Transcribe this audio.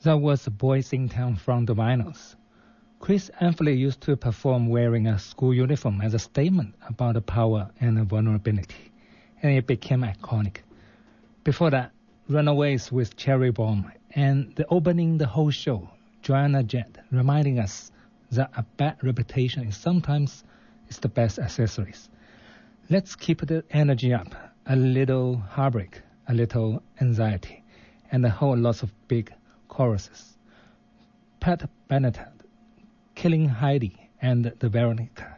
That was Boys in Town from the Vinyls. Chris Anthony used to perform wearing a school uniform as a statement about the power and vulnerability, and it became iconic. Before that, Runaways with Cherry Bomb, and opening the whole show, Joanna Jett, reminding us that a bad reputation is sometimes the best accessories. Let's keep the energy up, a little heartbreak, a little anxiety, and a whole lot of big choruses. Pat Benatar, Killing Heidi, and the Veronica.